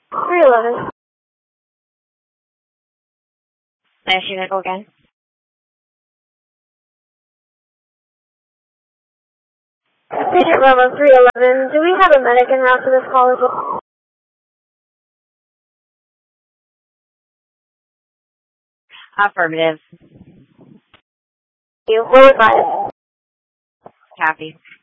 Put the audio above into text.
311. Nice, your nickel again. Patient Bravo 311, do we have a medic en route to this call as well? Affirmative. You, 4-5. Copy.